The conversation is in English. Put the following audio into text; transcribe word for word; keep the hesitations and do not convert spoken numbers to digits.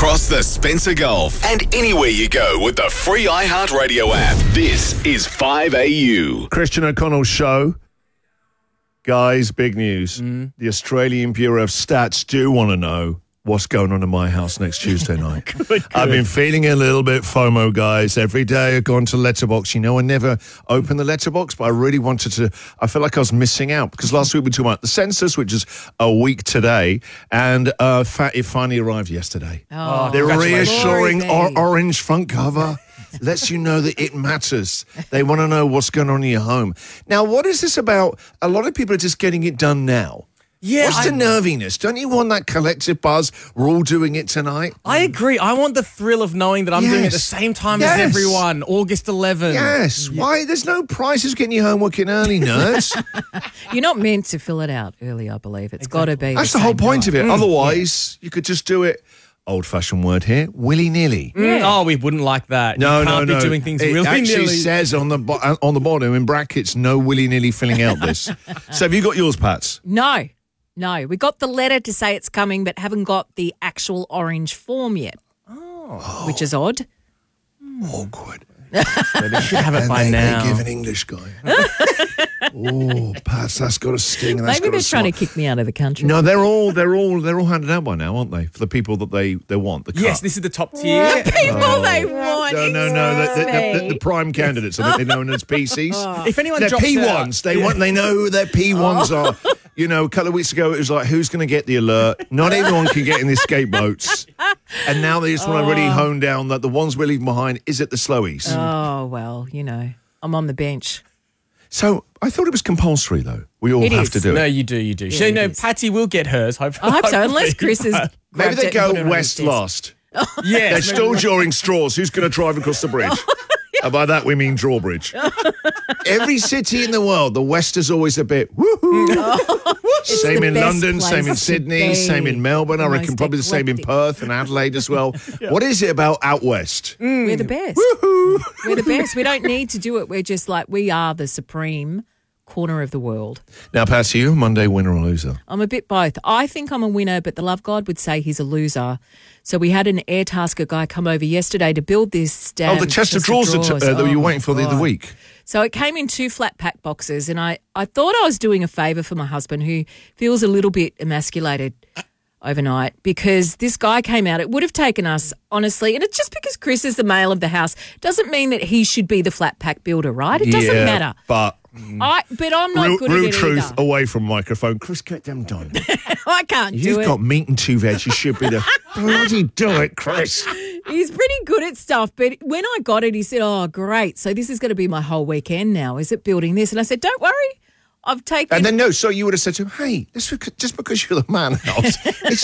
across the Spencer Gulf and anywhere you go with the free iHeartRadio app. This is five A U. Christian O'Connell's show. Guys, big news. Mm. The Australian Bureau of Stats do want to know what's going on in my house next Tuesday night. good, good. I've been feeling a little bit FOMO, guys. Every day I've gone to Letterboxd. You know, I never open the Letterboxd, but I really wanted to. I feel like I was missing out because last week we talked about the census, which is a week today, and uh, fa- it finally arrived yesterday. Oh, the reassuring Glory or- orange front cover lets you know that it matters. They want to know what's going on in your home. Now, what is this about? A lot of people are just getting it done now. Yeah, What's I, the nerviness? Don't you want that collective buzz? We're all doing it tonight. I agree. I want the thrill of knowing that I'm doing it at the Yes. same time Yes. as everyone. August eleventh. Yes. Why? There's no prizes getting your homework in early, nerds. You're not meant to fill it out early, I believe. It's got to be. That's the the whole same point time. of it. Otherwise, you could just do it, old-fashioned word here, willy-nilly. Mm, oh, we wouldn't like that. No, you no, can't no. be doing things it really actually nearly. says on the bo- on the bottom in brackets, no willy-nilly filling out this. So have you got yours, Pats? No, no. We got the letter to say it's coming, but haven't got the actual orange form yet. Oh. Which is odd. Awkward. They should have it And by they, now. they give an English guy. Oh, Pats, that's got a sting. And that's Maybe got they're a trying smile. to kick me out of the country. No, they're all they're all they're all handed out by now, aren't they? For the people that they, they want. The Yes, cut. this is the top tier. People they want. No, no, no. The, the, the, the, me. the prime candidates, I think they're known as P Cs. If anyone They're drops P out- ones. They want. They know who their P ones are. You know, a couple of weeks ago, it was like, who's going to get the alert? Not everyone can get in the escape boats. And now they just want to really hone down that the ones we're leaving behind is it the slowies. Oh, well, you know, I'm on the bench. So I thought it was compulsory, though. We all It have is. to do No, it. you do, you do. Yeah, so, it no, is. Patty will get hers. Hopefully, I hope so, unless hopefully, Chris is. but- Maybe they go west last. last. Yes, They're still drawing straws. Who's going to drive across the bridge? And by that, we mean drawbridge. Every city in the world, the West is always a bit woohoo. Same the in best London, place same in to Sydney, be. same in Melbourne. I reckon Most probably the same in eclectic. Perth and Adelaide as well. What is it about out West? We're the best. We're the best. We don't need to do it. We're just like, we are the supreme corner of the world. Now, Patsy, you Monday winner or loser? I'm a bit both. I think I'm a winner, but the love God would say he's a loser. So we had an air tasker guy come over yesterday to build this damn Oh, the chest of drawers, that, uh, that Oh, you were my waiting for the other God. week. So it came in two flat pack boxes, and I, I thought I was doing a favour for my husband, who feels a little bit emasculated overnight, because this guy came out. It would have taken us, honestly, and it's just because Chris is the male of the house doesn't mean that he should be the flat pack builder, right? It doesn't Yeah, matter. But I, but I'm not real, good real at it truth either. away from microphone. Chris, get them done. I can't do You've it. got meat and two veg. You should be the bloody do it, Chris. He's pretty good at stuff, but when I got it, he said, oh, great. So this is going to be my whole weekend now. Is it building this? And I said, don't worry. I've taken... And then, no, so you would have said to him, hey, this, just because you're the man house, it's